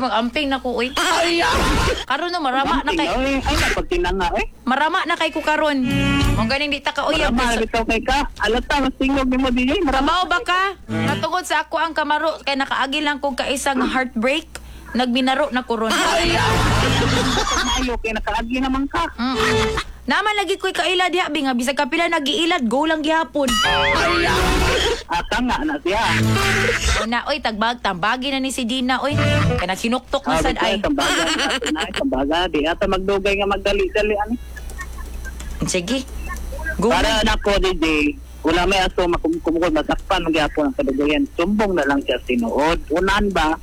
mag-amping na ko, uy. Karon no, marama na kay... Ay, napagtinanga, eh. Marama na kay ko karon. Mong ganing di ta ka uyab. Marama, bitaw kay ka. Alata, mas tingog ni mo, DJ. Marama. Kabaw ba ka? Natungod sa ako ang kamaro kay nakaagi lang kong kaisang heartbreak. Nagbinaro na ko ron. Maayo, kay nakaagi naman ka. Naman lagi ko'y kailad habi nga bisag kapila nagiilad go lang gihapon. Tanga na siya. Na oy tambagi na ni si Dina oy. Kay naghinuktok na sad ay. Tambaga, di ata magdugay nga magdali-dali ani. Sige. Go. Para na ko DJ, wala may aso makumukod masakpan magyapon ang kadugayan. Sumbong na lang siya tinuod. Unan ba?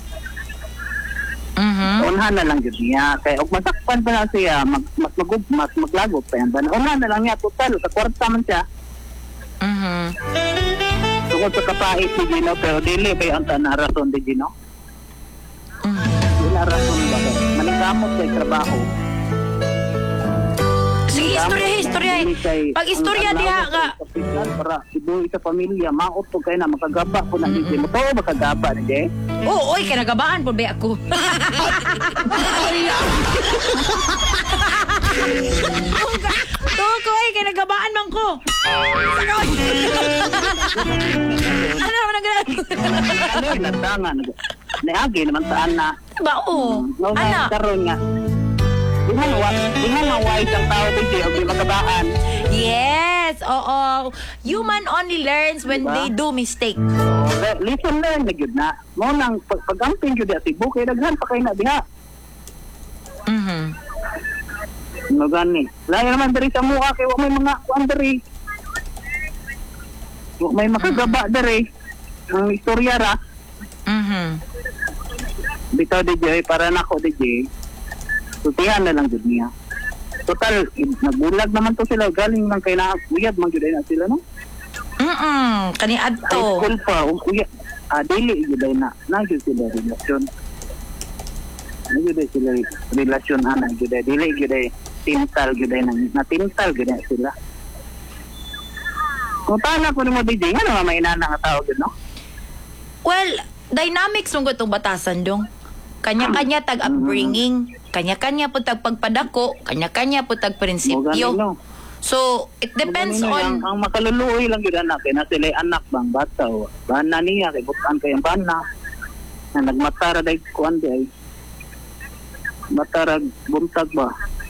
Unahan na lang yun niya. Kaya og masakpan pa na siya, mas maglagop pa yan. Unahan na lang niya, total. Sa kwarta man siya. Tungkol sa kapait ni Gino, pero dili ba yung na rason ni Gino? Dili rason ba? Manigamot sa trabaho. Sige, istorya. Pag istorya diha ka. Para ibuhi sa pamilya, maot po kayo na makagaba po na hindi mo. Tao makagaba, hindi? Oo, oy, kinagabaan po ba ako? Tuko, oy, kinagabaan man ko. Ano naman ang ganun? Ano yung landangan? Naagi naman saan na. Ba, oo. Ana. Karoon nga. Di nga wise ang tao DJ o di makabaan. Yes, oo. Human only learns when they do mistake. Listen learn na yun na. Mo nang pag-amping yun at ibo, kaya naghan pa kayo na diha. Ano gani? Layo naman dari sa mukha, kaya may mga kuan dari. May makagaba dari. Ang istorya ra. Bitaw DJ, para na ko DJ. Tutihan na lang dun niya. Total, nagbulag naman to sila. Galing lang kay nakakuyad, magyuday na sila, no? Kani adto. High school pa, uyad. Daily, yuday na. Nagyud sila relasyon. Nagyuday sila relasyon, nagyuday. Dili, yuday. Tintal, yuday na. Natintal, yuday sila. Kung tala ko ni mo, DJ, ano may inana nga tao dun, no? Well, dynamics mong itong batasan dong. Kanya-kanya tag-upbringing. Kanya-kanya po tag-pagpadako. Kanya-kanya po tag-prinsipyo. So, it depends on... Ang makaluluoy lang yun anak. Kaya na sila anak bang bata o bana niya. Kaya butaan kayang bana. Na nagmatara dahil kuwan di ay. Matara buntag ba?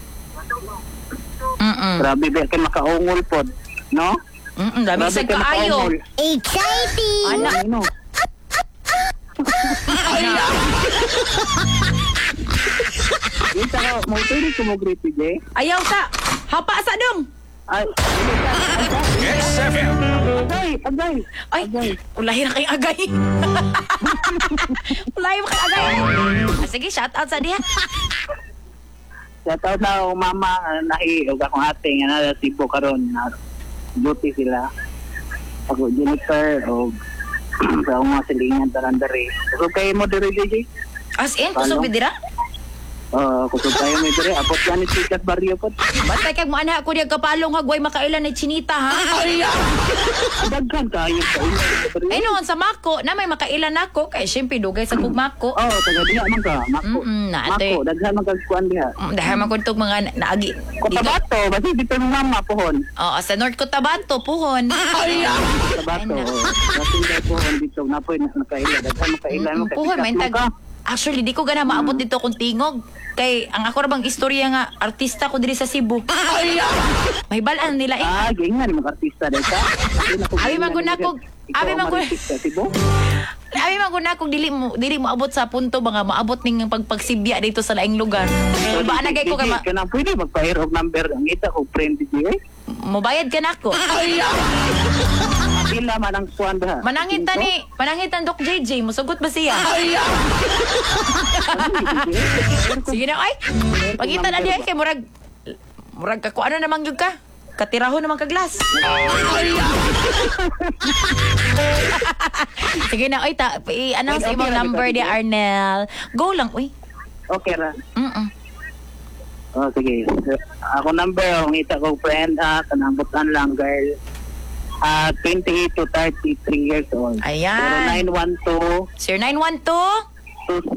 Grabe ba kaya makaungol po. No? Dami sa kaayo. Exciting! Ano? Dito ko, mautuli ko mo grip, DJ. Ayaw sa. Hapa sa dong. Ay, agay. Ay, ulahi na kay agay. Ulahi mo kay agay. Sige, shout out sa diha. Shout out na ako, mama, nahiog akong ating, tibo karon na duty sila. Ako, Jennifer, o sa akong mga silingan, tarandari. So, kayo mo dire, DJ? As in, kusog bidira? Kusog kayo mo dire. Apot ka ni Chikas Barrio po. Basta kag maana ako diya kapalong hagway makailan ni Chinita, ha? Daghan kayo. Eh noon, sa Mako, na may makailan ako. Kaya syempre, dugay sa kog Mako. Taga diha man ka. Mako. Mako, daghan man kagkuan diha. Dahil man kung mga naagi. Cotabato, basta dito ng mama, pohon. Oo, sa North Cotabato, puhon. Cotabato, basta dito pohon dito. Napoy, nakailan. Daghan makailan mo. Puhon, may actually, di ko gana maabot dito kung tingog. Kay, ang ako rabang istorya nga, artista ko diri sa Cebu. May balaan nila eh. Ganyan, mga artista dahil ka. Abi maguna kog, dili mo abot sa punto ba nga maabot ning pagpagsibya dito sa laing lugar. Ba nagay ko kay kana pwede magpa-hire og number ang ita ko friend di eh. Mobayad ka nako. Sila man ang kuan ba? Manangitan Doc JJ, musugot ba siya? Sige na ay. Pagita na diay kay murag ka ko ano naman gyud ka? Katiraho naman ka glass. Sige na, oy, i-announce imong number di Arnel. Go lang, uy. Okay ra. Sige. Ako number, ang ita ko friend, kanambutan lang, girl. 28 to 33 years old. Ayan. 0912 0912